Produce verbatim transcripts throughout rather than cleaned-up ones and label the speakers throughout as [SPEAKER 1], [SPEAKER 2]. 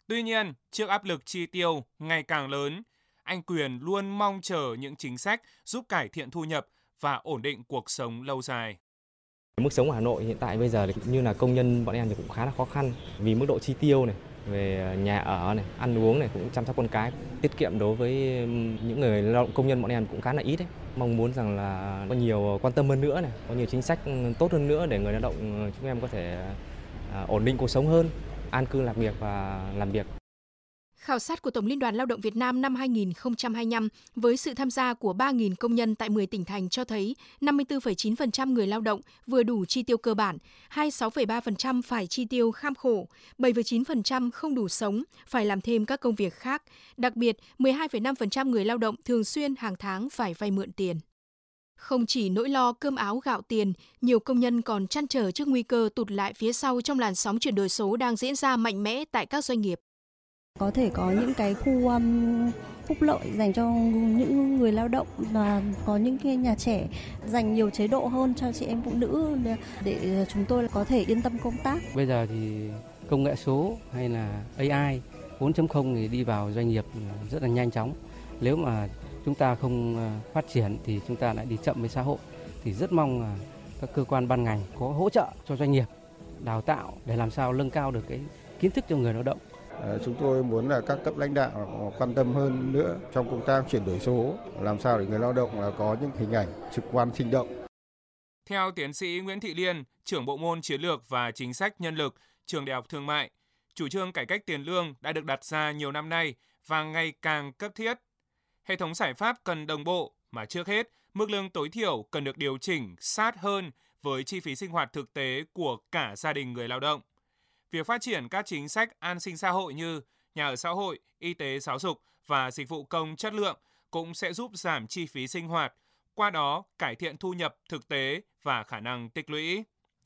[SPEAKER 1] Tuy nhiên, trước áp lực chi tiêu ngày càng lớn, anh Quyền luôn mong chờ những chính sách giúp cải thiện thu nhập và ổn định cuộc sống lâu dài.
[SPEAKER 2] Mức sống ở Hà Nội hiện tại bây giờ thì cũng như là công nhân bọn em thì cũng khá là khó khăn vì mức độ chi tiêu này, về nhà ở này, ăn uống này, cũng chăm sóc con cái, tiết kiệm đối với những người lao động công nhân bọn em cũng khá là ít đấy. Mong muốn rằng là có nhiều quan tâm hơn nữa này, có nhiều chính sách tốt hơn nữa để người lao động chúng em có thể ổn định cuộc sống hơn, an cư lạc nghiệp và làm việc.
[SPEAKER 3] Khảo sát của Tổng Liên đoàn Lao động Việt Nam năm hai nghìn không trăm hai mươi lăm với sự tham gia của ba nghìn công nhân tại mười tỉnh thành cho thấy năm mươi tư phẩy chín phần trăm người lao động vừa đủ chi tiêu cơ bản, hai mươi sáu phẩy ba phần trăm phải chi tiêu kham khổ, bảy phẩy chín phần trăm không đủ sống, phải làm thêm các công việc khác. Đặc biệt, mười hai phẩy năm phần trăm người lao động thường xuyên hàng tháng phải vay mượn tiền. Không chỉ nỗi lo cơm áo gạo tiền, nhiều công nhân còn trăn trở trước nguy cơ tụt lại phía sau trong làn sóng chuyển đổi số đang diễn ra mạnh mẽ tại các doanh nghiệp.
[SPEAKER 4] Có thể có những cái khu um, phúc lợi dành cho những người lao động và có những cái nhà trẻ dành nhiều chế độ hơn cho chị em phụ nữ để chúng tôi có thể yên tâm công tác.
[SPEAKER 5] Bây giờ thì công nghệ số hay là a i bốn chấm không thì đi vào doanh nghiệp rất là nhanh chóng. Nếu mà chúng ta không phát triển thì chúng ta lại đi chậm với xã hội. Thì rất mong là các cơ quan ban ngành có hỗ trợ cho doanh nghiệp đào tạo để làm sao nâng cao được cái kiến thức cho người lao động.
[SPEAKER 6] Chúng tôi muốn là các cấp lãnh đạo quan tâm hơn nữa trong công tác chuyển đổi số, làm sao để người lao động là có những hình ảnh trực quan sinh động.
[SPEAKER 1] Theo tiến sĩ Nguyễn Thị Liên, trưởng bộ môn chiến lược và chính sách nhân lực, Trường Đại học Thương mại, chủ trương cải cách tiền lương đã được đặt ra nhiều năm nay và ngày càng cấp thiết. Hệ thống giải pháp cần đồng bộ, mà trước hết, mức lương tối thiểu cần được điều chỉnh sát hơn với chi phí sinh hoạt thực tế của cả gia đình người lao động. Việc phát triển các chính sách an sinh xã hội như nhà ở xã hội, y tế giáo dục và dịch vụ công chất lượng cũng sẽ giúp giảm chi phí sinh hoạt, qua đó cải thiện thu nhập thực tế và khả năng tích lũy.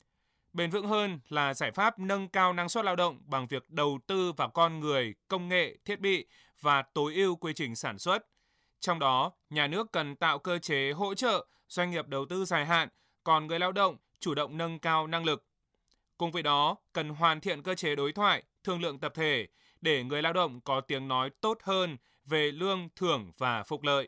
[SPEAKER 1] Bền vững hơn là giải pháp nâng cao năng suất lao động bằng việc đầu tư vào con người, công nghệ, thiết bị và tối ưu quy trình sản xuất. Trong đó, nhà nước cần tạo cơ chế hỗ trợ doanh nghiệp đầu tư dài hạn, còn người lao động chủ động nâng cao năng lực. Cùng với đó, cần hoàn thiện cơ chế đối thoại, thương lượng tập thể để người lao động có tiếng nói tốt hơn về lương, thưởng và phúc lợi.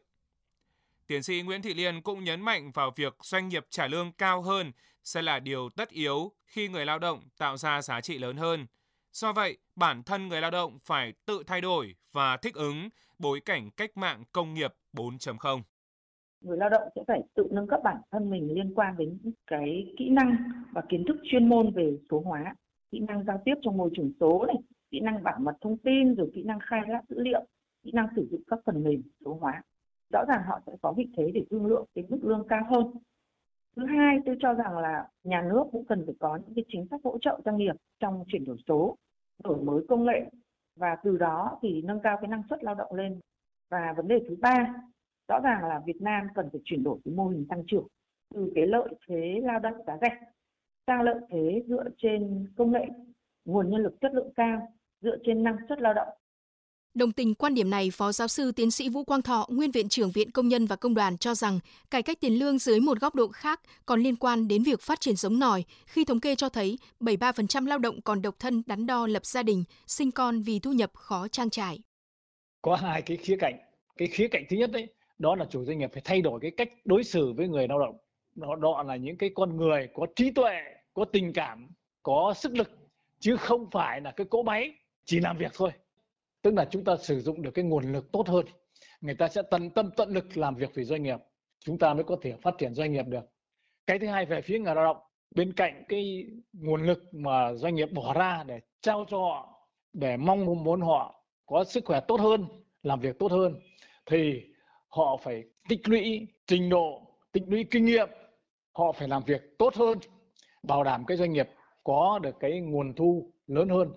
[SPEAKER 1] Tiến sĩ Nguyễn Thị Liên cũng nhấn mạnh vào việc doanh nghiệp trả lương cao hơn sẽ là điều tất yếu khi người lao động tạo ra giá trị lớn hơn. Do vậy, bản thân người lao động phải tự thay đổi và thích ứng bối cảnh cách mạng công nghiệp bốn chấm không.
[SPEAKER 7] Người lao động sẽ phải tự nâng cấp bản thân mình liên quan đến cái kỹ năng và kiến thức chuyên môn về số hóa, kỹ năng giao tiếp trong môi trường số này, kỹ năng bảo mật thông tin, rồi kỹ năng khai thác dữ liệu, kỹ năng sử dụng các phần mềm số hóa. Rõ ràng họ sẽ có vị thế để thương lượng cái mức lương cao hơn. Thứ hai, tôi cho rằng là nhà nước cũng cần phải có những cái chính sách hỗ trợ doanh nghiệp trong chuyển đổi số, đổi mới công nghệ và từ đó thì nâng cao cái năng suất lao động lên. Và vấn đề thứ ba, rõ ràng là Việt Nam cần phải chuyển đổi cái mô hình tăng trưởng từ cái lợi thế lao động giá rẻ sang lợi thế dựa trên công nghệ, nguồn nhân lực chất lượng cao, dựa trên năng suất lao động.
[SPEAKER 3] Đồng tình quan điểm này, Phó Giáo sư Tiến sĩ Vũ Quang Thọ, Nguyên Viện trưởng Viện Công nhân và Công đoàn cho rằng cải cách tiền lương dưới một góc độ khác còn liên quan đến việc phát triển giống nòi, khi thống kê cho thấy bảy mươi ba phần trăm lao động còn độc thân đắn đo lập gia đình, sinh con vì thu nhập khó trang trải.
[SPEAKER 8] Có hai cái khía cạnh. Cái khía cạnh thứ nhất đấy, đó là chủ doanh nghiệp phải thay đổi cái cách đối xử với người lao động. Đó, đó là những cái con người có trí tuệ, có tình cảm, có sức lực, chứ không phải là cái cỗ máy chỉ làm việc thôi. Tức là chúng ta sử dụng được cái nguồn lực tốt hơn. Người ta sẽ tận tâm tận lực làm việc vì doanh nghiệp. Chúng ta mới có thể phát triển doanh nghiệp được. Cái thứ hai, về phía người lao động, bên cạnh cái nguồn lực mà doanh nghiệp bỏ ra để trao cho họ, để mong muốn họ có sức khỏe tốt hơn, làm việc tốt hơn, thì họ phải tích lũy trình độ, tích lũy kinh nghiệm, họ phải làm việc tốt hơn, bảo đảm cái doanh nghiệp có được cái nguồn thu lớn hơn.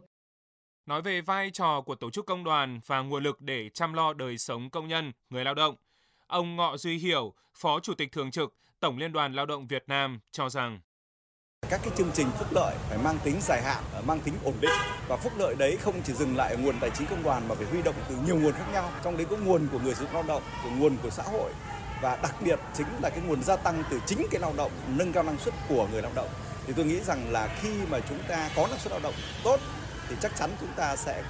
[SPEAKER 1] Nói về vai trò của tổ chức công đoàn và nguồn lực để chăm lo đời sống công nhân, người lao động, ông Ngọ Duy Hiểu, Phó Chủ tịch Thường trực Tổng Liên đoàn Lao động Việt Nam cho rằng
[SPEAKER 9] các cái chương trình phúc lợi phải mang tính dài hạn, mang tính ổn định, và phúc lợi đấy không chỉ dừng lại ở nguồn tài chính công đoàn mà phải huy động từ nhiều nguồn khác nhau. Trong đấy có nguồn của người sử dụng lao động, của nguồn của xã hội, và đặc biệt chính là cái nguồn gia tăng từ chính cái lao động, nâng cao năng suất của người lao động. Thì tôi nghĩ rằng là khi mà chúng ta có năng suất lao động tốt thì chắc chắn chúng ta sẽ